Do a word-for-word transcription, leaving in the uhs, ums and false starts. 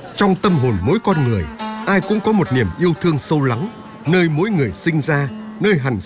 Trong tâm hồn mỗi con người, ai cũng có một niềm yêu thương sâu lắng, nơi mỗi người sinh ra, nơi hằn